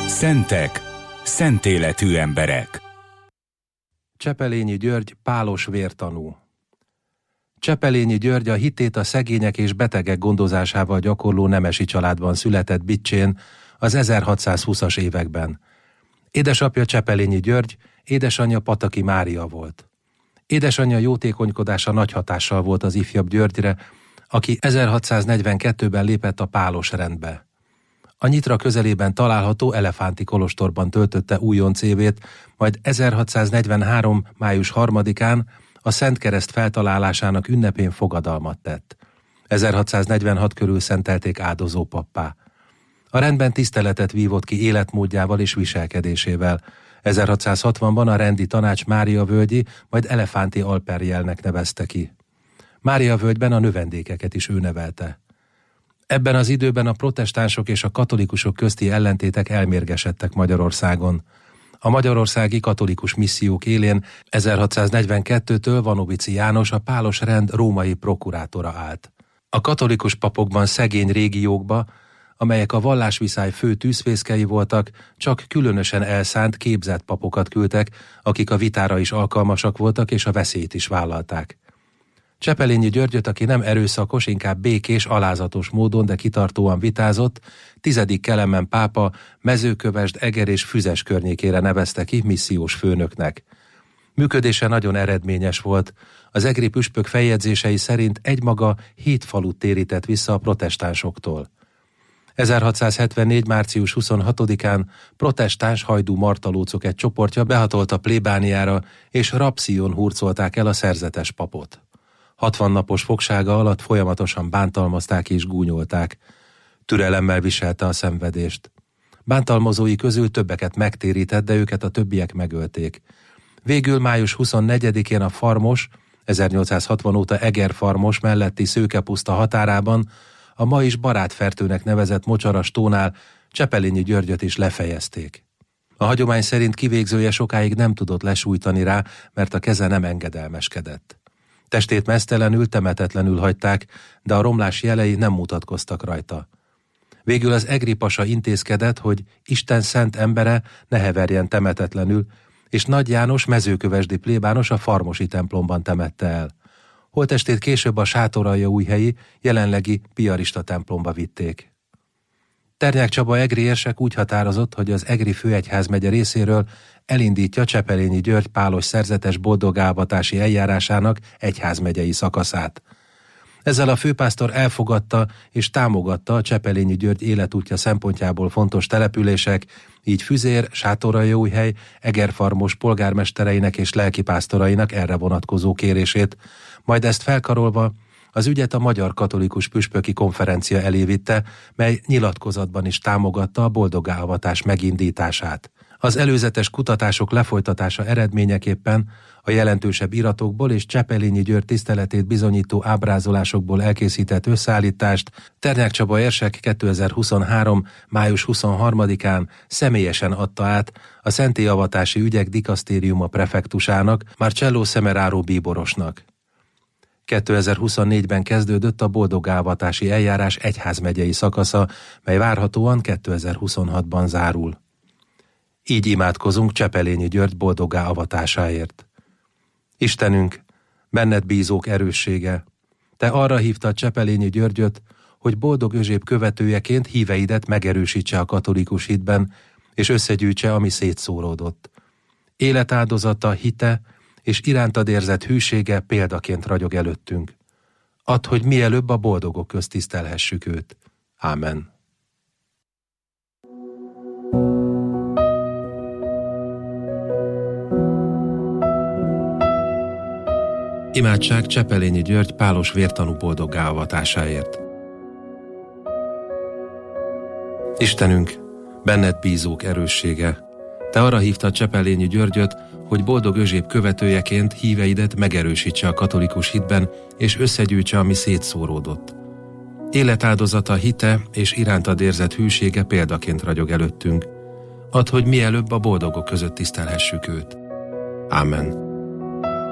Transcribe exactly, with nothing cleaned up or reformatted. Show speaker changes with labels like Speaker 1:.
Speaker 1: Szentek, szent életű emberek.
Speaker 2: Csepelényi György pálos vértanú. Csepelényi György a hitét a szegények és betegek gondozásával gyakorló nemesi családban született Bitcsén az ezerhatszázhúszas években. Édesapja Csepelényi György, édesanyja Pataki Mária volt. Édesanyja jótékonykodása nagy hatással volt az ifjabb Györgyre, aki ezerhatszáznegyvenkettőben lépett a pálos rendbe. A Nyitra közelében található Elefánti kolostorban töltötte újonc évét, majd ezerhatszáznegyvenhárom. május harmadikán a Szent Kereszt feltalálásának ünnepén fogadalmat tett. ezerhatszáznegyvenhat körül szentelték áldozó pappá. A rendben tiszteletet vívott ki életmódjával és viselkedésével. ezerhatszázhatvanban a rendi tanács Máriavölgyi, majd Elefánti alperjelnek nevezte ki. Máriavölgyben a növendékeket is ő nevelte. Ebben az időben a protestánsok és a katolikusok közti ellentétek elmérgesedtek Magyarországon. A magyarországi katolikus missziók élén ezerhatszáznegyvenkettőtől Vanovici János, a pálos rend római prokurátora állt. A katolikus papokban szegény régiókba, amelyek a vallásviszály fő tűzfészkei voltak, csak különösen elszánt, képzett papokat küldtek, akik a vitára is alkalmasak voltak és a veszélyt is vállalták. Csepelényi Györgyöt, aki nem erőszakos, inkább békés, alázatos módon, de kitartóan vitázott, tizedik Kelemen pápa Mezőkövesd, Eger és Füzes környékére nevezte ki missziós főnöknek. Működése nagyon eredményes volt. Az egri püspök feljegyzései szerint egymaga hét falut térített vissza a protestánsoktól. ezerhatszázhetvennégy. március huszonhatodikán protestáns hajdú martalócok egy csoportja behatolt a plébániára, és rapszión hurcolták el a szerzetes papot. hatvan napos fogsága alatt folyamatosan bántalmazták és gúnyolták. Türelemmel viselte a szenvedést. Bántalmazói közül többeket megtérített, de őket a többiek megölték. Végül május huszonnegyedikén a Farmos, ezernyolcszázhatvan óta Egerfarmos melletti Szőkepuszta határában a ma is Barátfertőnek nevezett Mocsaras tónál Csepelényi Györgyöt is lefejezték. A hagyomány szerint kivégzője sokáig nem tudott lesújtani rá, mert a keze nem engedelmeskedett. Testét meztelenül, temetetlenül hagyták, de a romlás jelei nem mutatkoztak rajta. Végül az egri pasa intézkedett, hogy Isten szent embere ne heverjen temetetlenül, és Nagy János mezőkövesdi plébános a Farmosi templomban temette el. Holttestét később a Sátoraljaújhelyi, jelenlegi piarista templomba vitték. Ternyák Csaba egri érsek úgy határozott, hogy az Egri főegyházmegye részéről elindítja Csepelényi György pálos szerzetes boldogálvatási eljárásának egyházmegyei szakaszát. Ezzel a főpásztor elfogadta és támogatta a Csepelényi György életútja szempontjából fontos települések, így Füzér, Sátoraljaújhely, Egerfarmos polgármestereinek és lelkipásztorainak erre vonatkozó kérését, majd ezt felkarolva az ügyet a Magyar Katolikus Püspöki Konferencia elé vitte, mely nyilatkozatban is támogatta a boldogállvatás megindítását. Az előzetes kutatások lefolytatása eredményeképpen a jelentősebb iratokból és Csepelényi György tiszteletét bizonyító ábrázolásokból elkészített összeállítást Ternyák Csaba érsek kétezer-huszonhárom. május huszonharmadikán személyesen adta át a szentélyavatási ügyek dikasztériuma prefektusának, Marcello Semeraro bíborosnak. kétezer-huszonnégyben kezdődött a boldogálvatási eljárás egyházmegyei szakasza, mely várhatóan kétezer-huszonhatban zárul. Így imádkozunk Csepelényi György boldoggá avatásáért. Istenünk, benned bízók erőssége, te arra hívtad Csepelényi Györgyöt, hogy boldog özséb követőjeként híveidet megerősítse a katolikus hitben, és összegyűjtse, ami szétszóródott. Életáldozata, hite és irántad érzett hűsége példaként ragyog előttünk. Add, hogy mielőbb a boldogok közt tisztelhessük őt. Ámen. Imádság Csepelényi György pálos vértanú boldoggá avatásáért. Istenünk, benned bízók erőssége, te arra hívtad Csepelényi Györgyöt, hogy boldog özséb követőjeként híveidet megerősítse a katolikus hitben, és összegyűjtse, ami szétszóródott. Életáldozata, hite és irántad érzett hűsége példaként ragyog előttünk. Add, hogy mielőbb a boldogok között tisztelhessük őt. Ámen.